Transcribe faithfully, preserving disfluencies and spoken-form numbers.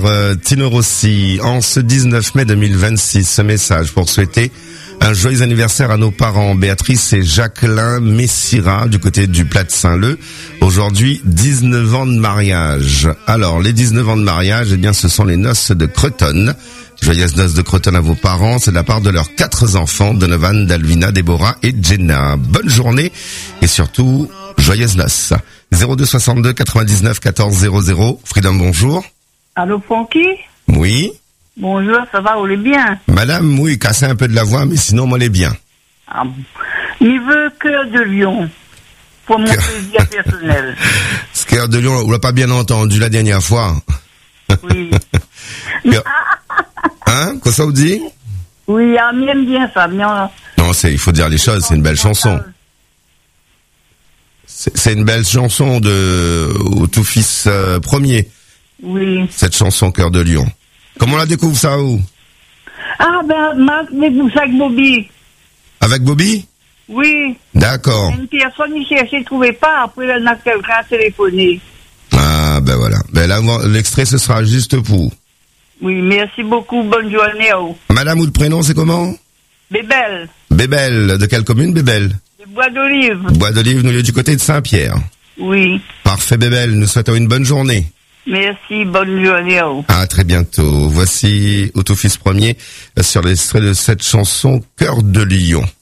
par euh, Tino Rossi en ce dix-neuf mai deux mille vingt-six. Ce message pour souhaiter un joyeux anniversaire à nos parents, Béatrice et Jacqueline Messira, du côté du Plat de Saint-Leu. Aujourd'hui, dix-neuf ans de mariage. Alors, les dix-neuf ans de mariage, eh bien, ce sont les noces de Cretonne. Joyeuses noces de Cretonne à vos parents. C'est de la part de leurs quatre enfants, Donovan, Dalvina, Déborah et Jenna. Bonne journée et surtout, joyeuses noces. zéro deux soixante-deux quatre-vingt-dix-neuf quatorze zéro zéro. Freedom, bonjour. Allô, Fonky? Oui. Bonjour, ça va, vous allez bien? Madame, oui, cassez un peu de la voix, mais sinon, moi, elle est bien. Ah bon. Il veut Cœur de Lion, pour mon plaisir personnel. Ce Cœur de Lion, on l'a pas bien entendu la dernière fois. Oui. Hein? Qu'est-ce que ça vous dit? Oui, on aime bien ça. Mais on... Non, c'est, il faut dire les choses, c'est une belle chanson. C'est, c'est une belle chanson de, au tout fils euh, premier. Oui. Cette chanson Cœur de Lion. Comment on la découvre ça où? Ah ben, Marc, mais vous avec Bobby. Avec Bobby? Oui. D'accord. Une personne qui cherchait, ne trouvait pas, après elle a quelqu'un à téléphoner. Ah ben voilà. Ben là, l'extrait ce sera juste pour. Oui, merci beaucoup, bonne journée. Oh. Madame, ou le prénom c'est comment? Bébel. Bébel, de quelle commune Bébel? De Bois d'Olive. Bois d'Olive, nous lieu du côté de Saint-Pierre. Oui. Parfait Bébel, nous souhaitons une bonne journée. Merci, bonne journée. Oh. À très bientôt. Voici Autofils Premier sur l'extrait de cette chanson Cœur de Lion.